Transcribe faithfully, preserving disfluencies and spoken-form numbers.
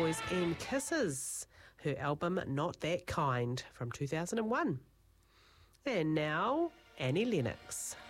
Boys and Kisses, her album Not That Kind from two thousand one. And now, Annie Lennox.